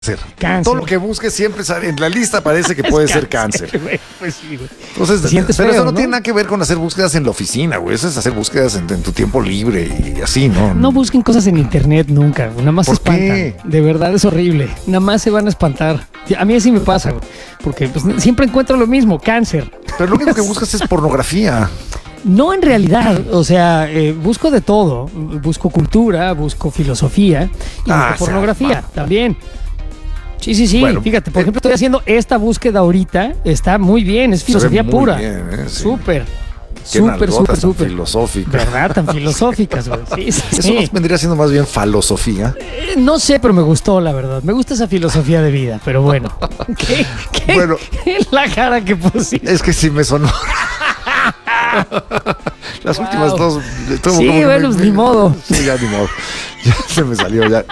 Cáncer. Todo lo que busques siempre en la lista parece que puede ser cáncer. Güey, pues sí, güey. Entonces, Sientes pero feo, eso no tiene nada que ver con hacer búsquedas en la oficina, güey. Eso es hacer búsquedas en tu tiempo libre y así, ¿no? No busquen cosas en internet nunca, güey. Nada más se ¿Por qué? espantan. De verdad es horrible. Nada más se van a espantar. A mí así me pasa, güey. Porque pues, siempre encuentro lo mismo, cáncer. Pero lo único que buscas es pornografía. No en realidad, o sea, busco de todo. Busco cultura, busco filosofía y busco pornografía también. Sí. Bueno, fíjate, por ejemplo, estoy haciendo esta búsqueda ahorita. Está muy bien, es filosofía pura. Bien, sí. Súper. Súper filosófica. ¿Verdad? Tan filosóficas, güey. Sí. Eso vendría siendo más bien falosofía. No sé, pero me gustó, la verdad. Me gusta esa filosofía de vida, pero bueno. ¿Qué Bueno, la cara que pusiste? es que sí me sonó. Las últimas dos. Sí, bueno, pues ni modo. Sí, ya ni modo. Ya se me salió, ya.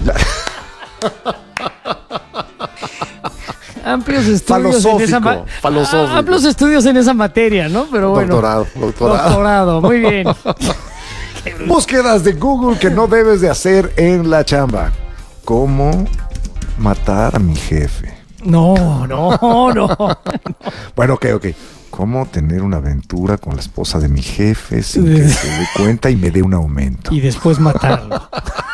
Amplios estudios en esa amplios estudios en esa materia, ¿no? Pero bueno. Doctorado, muy bien. Búsquedas de Google que no debes de hacer en la chamba. ¿Cómo matar a mi jefe? No. Bueno, ok. ¿Cómo tener una aventura con la esposa de mi jefe sin que se dé cuenta y me dé un aumento? Y después matarlo.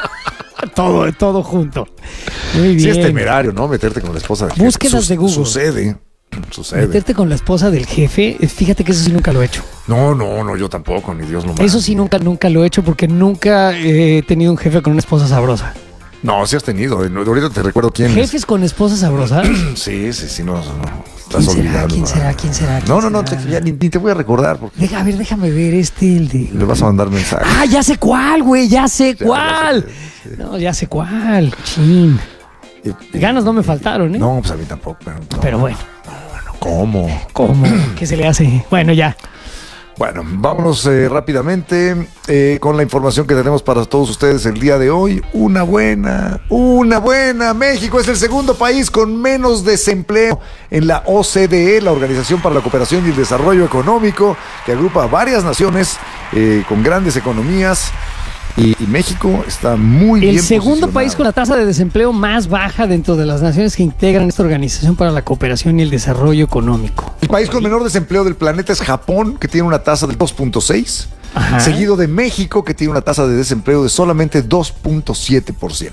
Todo junto. Muy bien. Sí, es temerario, ¿no? Meterte con la esposa del jefe. Búsquedas de Google. Sucede. Meterte con la esposa del jefe, fíjate que eso sí nunca lo he hecho. No, yo tampoco, ni Dios lo mande. Eso sí nunca lo he hecho porque nunca he tenido un jefe con una esposa sabrosa. No, sí has tenido. Ahorita te recuerdo quién es. ¿Jefes con esposa sabrosa? Sí, no. Estás olvidando. ¿Quién será? No, ya ni te voy a recordar. Porque A ver, déjame ver el de... le vas a mandar mensaje. Ah, ya sé cuál, güey, ya sé cuál. Sí. No, ya sé cuál. Chin. Ganas no me faltaron, ¿eh? No, pues a mí tampoco. Pero bueno. ¿Cómo? ¿Qué se le hace? Bueno, ya. Bueno, vámonos rápidamente con la información que tenemos para todos ustedes el día de hoy. Una buena. México es el segundo país con menos desempleo en la OCDE, la Organización para la Cooperación y el Desarrollo Económico, que agrupa a varias naciones con grandes economías. Y México está muy bien El segundo posicionado. país con la tasa de desempleo más baja dentro de las naciones que integran esta Organización para la Cooperación y el Desarrollo Económico. El país con menor desempleo del planeta es Japón, que tiene una tasa de 2.6, seguido de México, que tiene una tasa de desempleo de solamente 2.7%.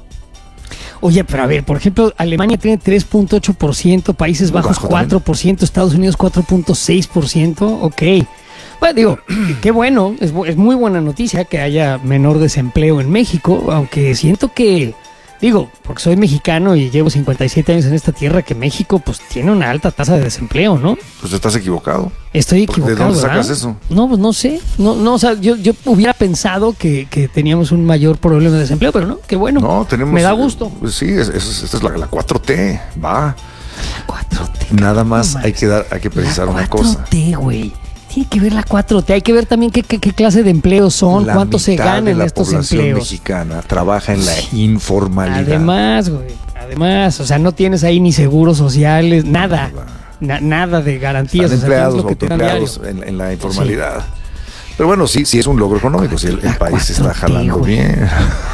Oye, pero a ver, por ejemplo, Alemania tiene 3.8%, Países Bajos 4%, Estados Unidos 4.6%, ok. Bueno, digo, qué bueno, es muy buena noticia que haya menor desempleo en México, aunque siento que, porque soy mexicano y llevo 57 años en esta tierra, que México pues tiene una alta tasa de desempleo, ¿no? Pues estás equivocado. Estoy equivocado, ¿De dónde ¿verdad? sacas eso? No, pues no sé. No, o sea, yo hubiera pensado que teníamos un mayor problema de desempleo, pero no, qué bueno. No, tenemos. Me da gusto. Pues sí, esta es la 4T, va. La 4T. Nada más hay que precisar una cosa. La 4T, güey. Tiene que ver la 4T, hay que ver también qué clase de empleos son, cuánto se ganan en estos empleos. La población mexicana trabaja en la informalidad. Además, o sea, no tienes ahí ni seguros sociales, nada de garantías. Están empleados o sea, autoempleados en la informalidad. Sí. Pero bueno, sí es un logro económico, si el país está jalando bien.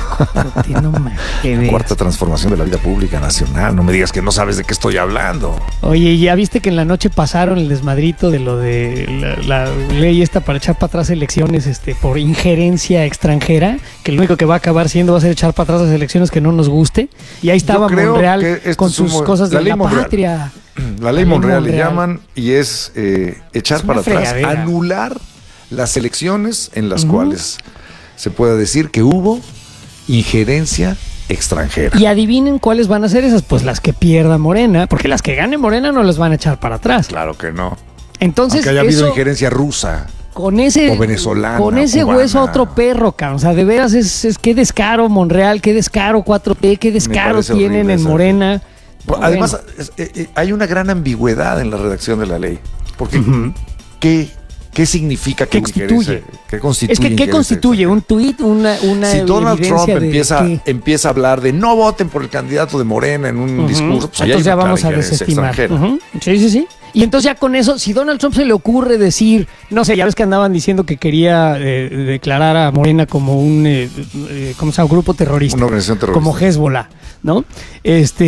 Cuarta transformación de la vida pública nacional. No me digas que no sabes de qué estoy hablando. Oye, ¿ya viste que en la noche pasaron el desmadrito de lo de la ley esta para echar para atrás elecciones por injerencia extranjera? Que lo único que va a acabar siendo va a ser echar para atrás las elecciones que no nos guste. Y ahí estaba Monreal con sus cosas de la patria. La ley Monreal le llaman y es echar para atrás, anular las elecciones en las cuales se pueda decir que hubo injerencia extranjera. Y adivinen cuáles van a ser esas, pues las que pierda Morena, porque las que gane Morena no las van a echar para atrás. Claro que no. Entonces, aunque haya habido injerencia rusa o venezolana, con ese cubana. Hueso a otro perro, cabrón. O sea, de veras es qué descaro Monreal, qué descaro 4T, qué descaro tienen en Morena. Además, hay una gran ambigüedad en la redacción de la ley, porque ¿qué ¿Qué significa? ¿Qué constituye? ¿Qué constituye? Es que, ¿qué constituye? ¿Un tuit? Una si Donald Trump de empieza a hablar de no voten por el candidato de Morena en un discurso, pues entonces ya vamos a desestimar. Sí. Y entonces ya con eso, si Donald Trump se le ocurre decir, no sé, ya ves que andaban diciendo que quería declarar a Morena como un, ¿cómo se llama? Grupo terrorista. Una organización terrorista. Como Hezbollah, ¿no?